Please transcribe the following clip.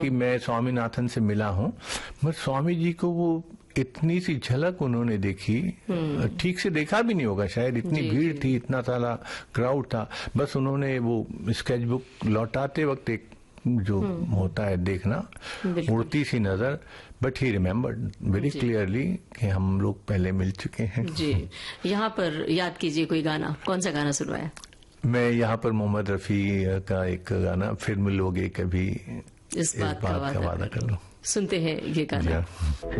कि मैं स्वामीनाथन से मिला हूँ, बस स्वामी जी को वो इतनी सी झलक उन्होंने देखी, ठीक से देखा भी नहीं होगा शायद, इतनी भीड़ थी, इतना सारा क्राउड था, बस उन्होंने वो स्केच बुक लौटाते वक्त एक जो होता है देखना, उड़ती सी नजर, but he remembered very clearly कि हम लोग पहले मिल चुके हैं। जी, यहाँ पर याद कीजिए कोई गाना, कौन सा गाना सुनवाया? मैं यहाँ पर मोहम्मद रफी का एक गाना, फिर मिलोगे कभी, इस बात का वादा कर लो, सुनते हैं ये गाना।